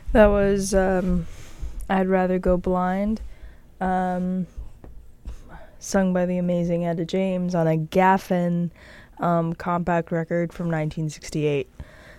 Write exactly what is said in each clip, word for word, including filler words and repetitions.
That was um, I'd Rather Go Blind, um, sung by the amazing Etta James on a Gaffen um, compact record from nineteen sixty-eight.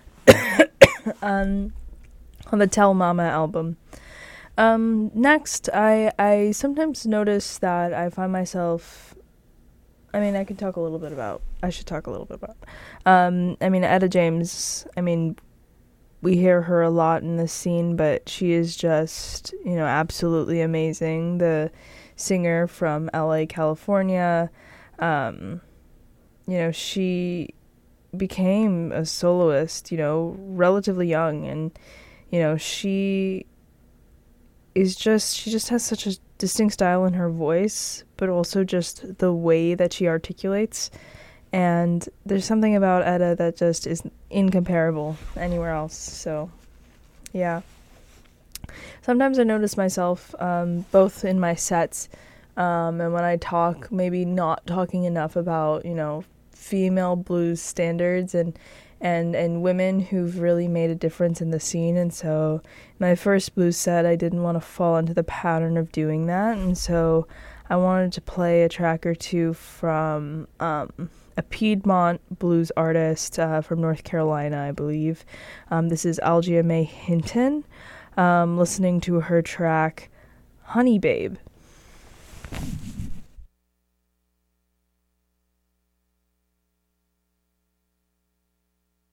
um, on the Tell Mama album. Um, next, I, I sometimes notice that I find myself... I mean, I could talk a little bit about... I should talk a little bit about... Um, I mean, Etta James, I mean... we hear her a lot in this scene, but she is just, you know, absolutely amazing. The singer from L A, California, um, you know, she became a soloist, you know, relatively young, and, you know, she is just, she just has such a distinct style in her voice, but also just the way that she articulates. And there's something about Etta that just is incomparable anywhere else. So, yeah. Sometimes I notice myself, um, both in my sets um, and when I talk, maybe not talking enough about, you know, female blues standards and, and, and women who've really made a difference in the scene. And so my first blues set, I didn't want to fall into the pattern of doing that. And so I wanted to play a track or two from... Um, a Piedmont blues artist uh, from North Carolina, I believe. Um, this is Algia May Hinton, um, listening to her track, Honey Babe.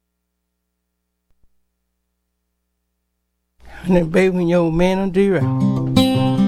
Honey babe, when your man on D-Rock.